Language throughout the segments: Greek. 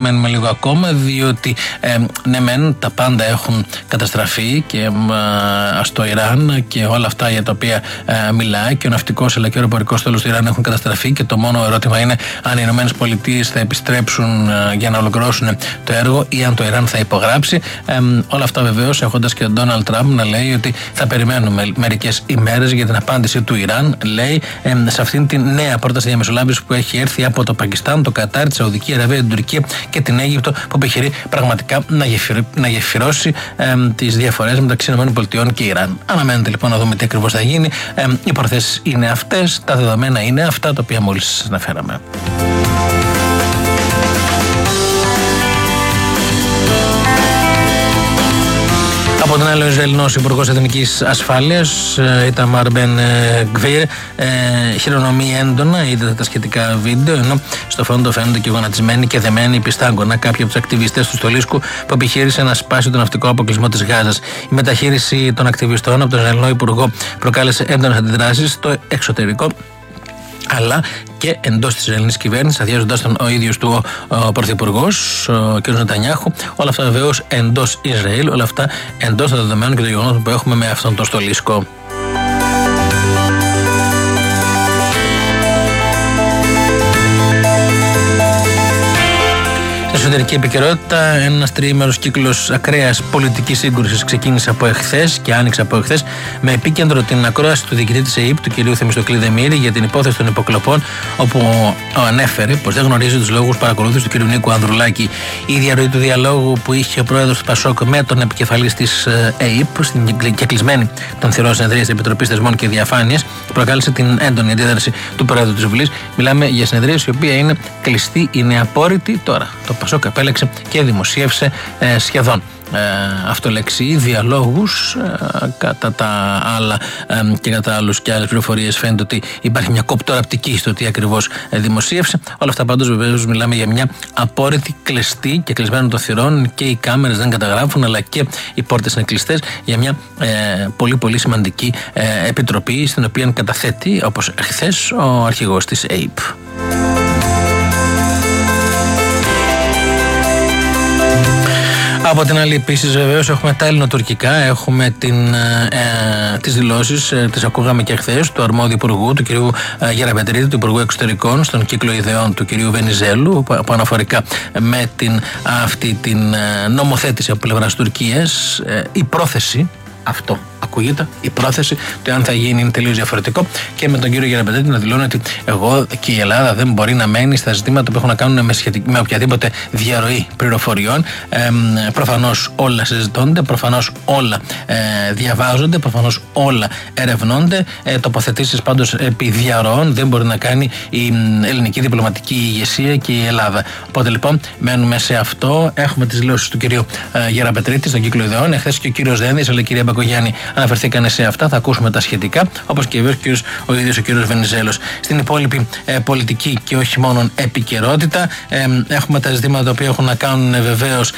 περιμένουμε λίγο ακόμα, διότι ναι μεν τα πάντα έχουν καταστραφεί και στο Ιράν και όλα αυτά για τα οποία μιλάει και ο ναυτικός αλλά και ο αεροπορικός στόλος του Ιράν έχουν καταστραφεί και το μόνο ερώτημα είναι αν οι ΗΠΑ θα επιστρέψουν για να ολοκληρώσουν το έργο ή αν το Ιράν θα υπογράψει. Όλα αυτά βεβαίως έχοντας και τον Ντόναλντ Τραμπ να λέει ότι θα περιμένουμε μερικές ημέρες για την απάντηση του Ιράν, λέει, σε αυτήν την νέα πρόταση διαμεσολάβησης που έχει έρθει από το Πακιστάν, το Κατάρ, τη Σαουδική Αραβία, την Τουρκία και την Αίγυπτο, που επιχειρεί πραγματικά να γεφυρώσει τις διαφορές μεταξύ ΗΠΑ και Ιράν. Αναμένεται λοιπόν να δούμε τι ακριβώς θα γίνει. Οι προθέσεις είναι αυτές, τα δεδομένα είναι αυτά τα οποία μόλις σας αναφέραμε. Από την άλλη, ο Ισραηλινός Υπουργός Εθνικής Ασφάλειας, Ιταμάρ Μπεν Γκβίρ, χειρονομεί έντονα, είδατε τα σχετικά βίντεο, ενώ στο φόντο φαίνονται και γονατισμένοι και δεμένοι πιστάγκωνα κάποιοι από τους ακτιβιστές του Στολίσκου που επιχείρησαν να σπάσει τον ναυτικό αποκλεισμό της Γάζας. Η μεταχείριση των ακτιβιστών από τον Ισραηλινό Υπουργό προκάλεσε έντονες αντιδράσεις στο εξωτερικό αλλά και εντός της Ισραηλινής κυβέρνησης, αδειάζοντας τον ο ίδιος του ο Πρωθυπουργός, ο κ. Νετανιάχου. Όλα αυτά βεβαίως εντός Ισραήλ, όλα αυτά εντός των δεδομένων και των γεγονότων που έχουμε με αυτόν τον Στολίσκο. Εσωτερική επικαιρότητα, ένας τριήμερος κύκλος ακραίας πολιτικής σύγκρουσης ξεκίνησε από εχθές και άνοιξε από εχθές με επίκεντρο την ακρόαση του διοικητή της ΕΕΠ, του κ. Θεμιστοκλή Δεμήρη, για την υπόθεση των υποκλοπών, όπου ανέφερε πως δεν γνωρίζει τους λόγους παρακολούθησης του κ. Νίκου Ανδρουλάκη. Η διαρροή του διαλόγου που είχε ο πρόεδρος του ΠΑΣΟΚ με τον επικεφαλής της ΕΕΠ στην κεκλεισμένη των θυρών συνεδρία της Επιτροπής Θεσμών και Διαφάνειας προκάλεσε την έντονη αντίδραση του πρόεδρου της Βουλής. Μιλάμε για συνεδρίαση η οποία είναι κλειστή, είναι απόρριτη. Τώρα το ΠΑΣΟΚ επέλεξε και δημοσίευσε σχεδόν αυτολεξή διαλόγους. Κατά τα άλλα και κατά άλλους και άλλες πληροφορίες φαίνεται ότι υπάρχει μια κοπτοραπτική στο τι ακριβώς δημοσίευσε. Όλα αυτά πάντως βεβαίως μιλάμε για μια απόρριτη, κλειστή και κλεισμένων των θυρών, και οι κάμερες δεν καταγράφουν αλλά και οι πόρτες είναι κλειστές, για μια πολύ πολύ σημαντική επιτροπή στην οποία καταθέτει όπως χθες ο αρχηγός της ΕΕΠ. Από την άλλη, επίσης, βεβαίως έχουμε τα ελληνοτουρκικά. Έχουμε τις δηλώσεις, τις ακούγαμε και χθες, του αρμόδιου υπουργού, του κ. Γεραπετρίτη, του Υπουργού Εξωτερικών, στον κύκλο ιδεών του κ. Βενιζέλου, που αναφορικά με αυτή την νομοθέτηση από πλευράς Τουρκίας. Η πρόθεση, αυτό ακούγεται, η πρόθεση του αν θα γίνει είναι τελείως διαφορετικό, και με τον κύριο Γεραπετρίτη να δηλώνει ότι εγώ και η Ελλάδα δεν μπορεί να μένει στα ζητήματα που έχουν να κάνουν με οποιαδήποτε διαρροή πληροφοριών. Προφανώς όλα συζητώνται, προφανώς όλα διαβάζονται, προφανώς όλα ερευνώνται. Τοποθετήσεις πάντως επί διαρροών δεν μπορεί να κάνει η ελληνική διπλωματική ηγεσία και η Ελλάδα. Οπότε λοιπόν μένουμε σε αυτό. Έχουμε τις δηλώσεις του κυρίου Γεραπετρίτη στον κύκλο ιδεών. Εχθές και ο κύριος Δένδης αλλά η κυρία Μπακογιάννη αναφερθήκαν σε αυτά. Θα ακούσουμε τα σχετικά, όπως και ο ίδιος ο κύριος Βενιζέλος. Στην υπόλοιπη πολιτική και όχι μόνο επικαιρότητα, έχουμε τα ζητήματα τα οποία έχουν να κάνουν βεβαίως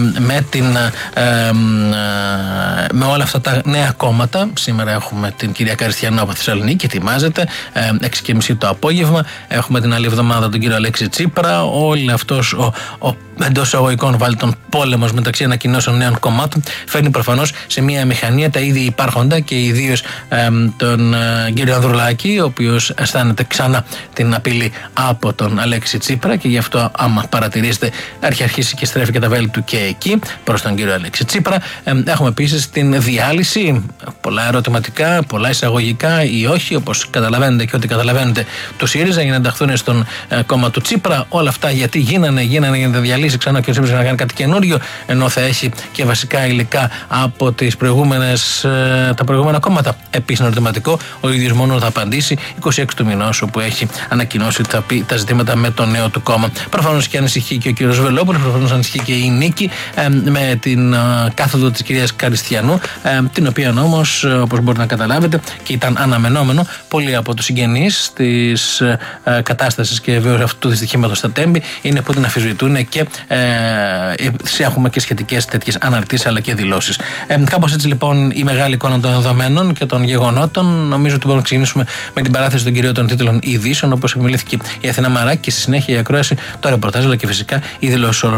με όλα αυτά τα νέα κόμματα. Σήμερα έχουμε την κυρία Καριστιανό από Θεσσαλονίκη, ετοιμάζεται 6:30 το απόγευμα. Έχουμε την άλλη εβδομάδα τον κύριο Αλέξη Τσίπρα. Όλο αυτός ο εντός εισαγωγικών βάλτων πόλεμος μεταξύ ανακοινώσεων νέων κομμάτων φέρνει προφανώς σε μια μηχανία τα ήδη υπάρχοντα, και ιδίως τον κύριο Ανδρουλάκη, ο οποίος αισθάνεται ξανά την απειλή από τον Αλέξη Τσίπρα, και γι' αυτό, άμα παρατηρήσετε, έχει αρχίσει και στρέφει και τα βέλη του και εκεί προς τον κύριο Αλέξη Τσίπρα. Έχουμε επίσης την διάλυση, πολλά ερωτηματικά, πολλά εισαγωγικά ή όχι, όπως καταλαβαίνετε και ό,τι καταλαβαίνετε του ΣΥΡΙΖΑ, για να ενταχθούν στον κόμμα του Τσίπρα. Όλα αυτά γιατί γίνανε για να τα διαλύσει ξανά και ο Τσίπρας να κάνει κάτι καινούριο, ενώ θα έχει και βασικά υλικά από τα προηγούμενα κόμματα. Επίσης, ένα ερωτηματικό, ο ίδιος μόνο θα απαντήσει 26 του μηνός, όπου έχει ανακοινώσει ότι θα πει τα ζητήματα με το νέο του κόμμα. Προφανώς και ανησυχεί και ο κύριος Βελόπουλος, προφανώς ανησυχεί και η Νίκη με την κάθοδο της κυρίας Καριστιανού, την οποία όμως, όπως μπορείτε να καταλάβετε, και ήταν αναμενόμενο, πολλοί από τους συγγενείς της κατάστασης και βέβαια αυτού του δυστυχήματος στα Τέμπη είναι που την αφισβητούν, και έχουμε και σχετικές τέτοιες αναρτήσεις αλλά και δηλώσεις. Κάπως έτσι λοιπόν η μεγάλη εικόνα των δεδομένων και των γεγονότων. Νομίζω ότι μπορούμε να ξεκινήσουμε με την παράθεση των κυριότερων τίτλων ειδήσεων, όπως επιμελήθηκε η Αθηνά Μαράκη, και στη συνέχεια η ακρόαση, το ρεπορτάζ αλλά και φυσικά οι δηλώσεις όλων